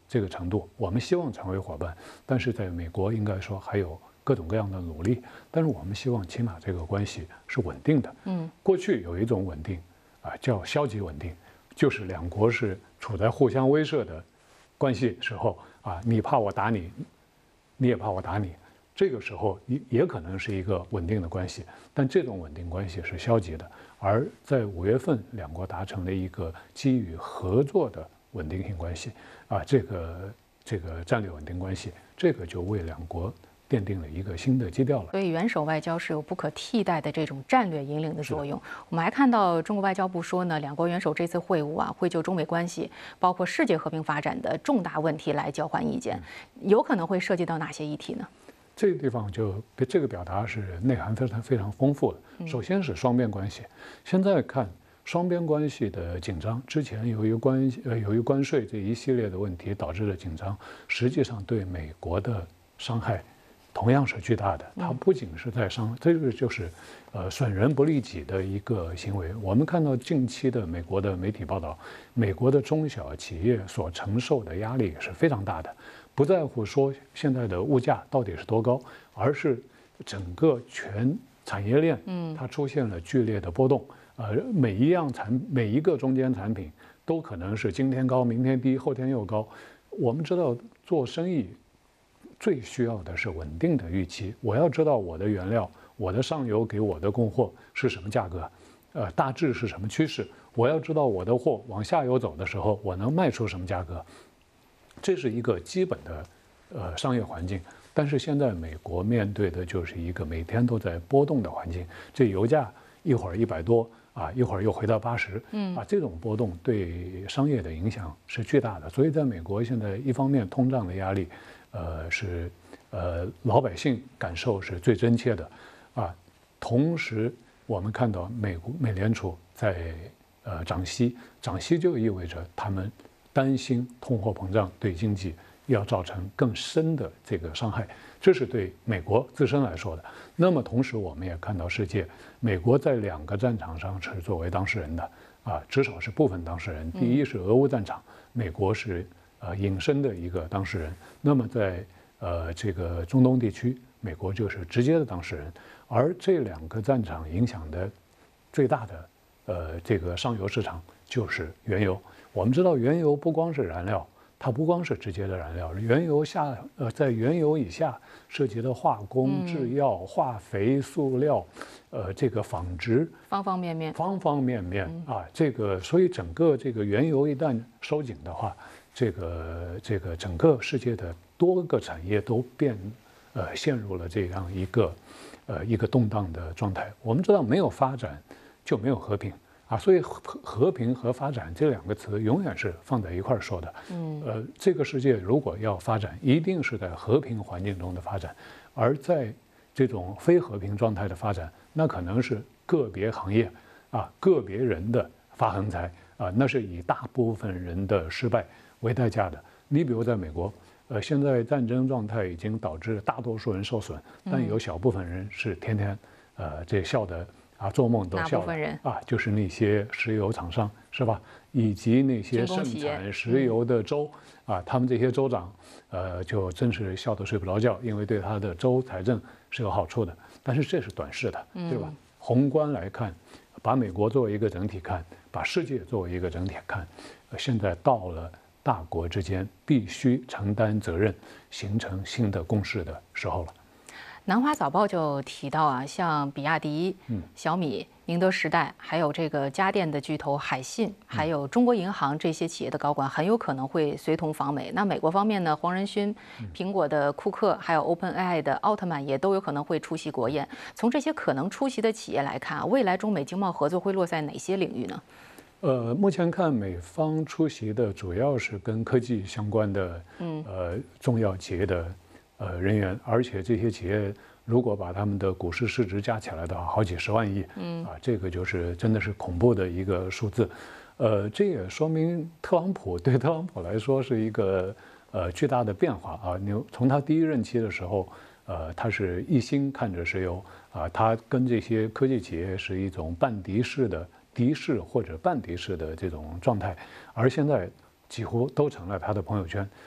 这个程度，我们希望成为伙伴，但是在美国应该说还有各种各样的努力，但是我们希望起码这个关系是稳定的。过去有一种稳定，叫消极稳定，就是两国是处在互相威慑的关系时候你怕我打你，你也怕我打你，这个时候也可能是一个稳定的关系，但这种稳定关系是消极的。而在5月份，两国达成了一个基于合作的稳定性关系这个战略稳定关系，这个就为两国奠定了一个新的基调了。 所以元首外交是有不可替代的这种战略引领的作用。我们还看到中国外交部说呢，两国元首这次会晤会就中美关系，包括世界和平发展的重大问题来交换意见，有可能会涉及到哪些议题呢？ 这个地方这个表达是内涵非常丰富的。首先是双边关系，现在看双边关系的紧张，之前由于关税这一系列的问题导致的紧张，实际上对美国的伤害同样是巨大的。它不仅是在这个就是损人不利己的一个行为。我们看到近期的美国的媒体报道，美国的中小企业所承受的压力是非常大的。不在乎说现在的物价到底是多高，而是整个全产业链它出现了剧烈的波动。每一个中间产品都可能是今天高，明天低，后天又高。我们知道做生意最需要的是稳定的预期。我要知道我的原料，我的上游给我的供货是什么价格，大致是什么趋势。我要知道我的货往下游走的时候，我能卖出什么价格。这是一个基本的商业环境，但是现在美国面对的就是一个每天都在波动的环境。这油价一会儿100多一会儿又回到80，这种波动对商业的影响是巨大的。所以在美国现在一方面通胀的压力，是老百姓感受是最真切的同时我们看到美联储在涨息就意味着他们担心通货膨胀对经济要造成更深的这个伤害，这是对美国自身来说的。那么同时我们也看到美国在2个战场上是作为当事人的至少是部分当事人。第一是俄乌战场，美国是隐身的一个当事人。那么在这个中东地区，美国就是直接的当事人。而这2个战场影响的最大的这个上游市场就是原油。我们知道原油不光是燃料，它不光是直接的燃料，原油在原油以下涉及的化工、制药、化肥、塑料，这个纺织， 方方面面这个所以整个这个原油一旦收紧的话，这个整个世界的多个产业都陷入了这样一个动荡的状态。我们知道没有发展就没有和平所以和平和发展这2个词永远是放在一块儿说的。这个世界如果要发展，一定是在和平环境中的发展，而在这种非和平状态的发展，那可能是个别行业个别人的发横财那是以大部分人的失败为代价的。你比如在美国，现在战争状态已经导致大多数人受损，但有小部分人是天天这笑的做梦都笑了就是那些石油厂商是吧，以及那些盛产石油的州他们这些州长就真是笑得睡不着觉，因为对他的州财政是有好处的。但是这是短视的，对吧？宏观来看，把美国作为一个整体看，把世界作为一个整体看，现在到了大国之间必须承担责任，形成新的共识的时候了。 南华早报就提到像比亚迪、小米、宁德时代，还有这个家电的巨头海信，还有中国银行这些企业的高管很有可能会随同访美。那美国方面呢，黄仁勋、苹果的库克，还有 OpenAI 的奥特曼也都有可能会出席国宴。从这些可能出席的企业来看未来中美经贸合作会落在哪些领域呢？ 目前看美方出席的主要是跟科技相关的重要企业的人员，而且这些企业如果把他们的股市市值加起来的话，好几十万亿，这个就是真的是恐怖的一个数字。这也说明对特朗普来说是一个巨大的变化你从他第一任期的时候，他是一心看着石油他跟这些科技企业是一种半敌视的敌视或者半敌视的这种状态，而现在几乎都成了他的朋友圈。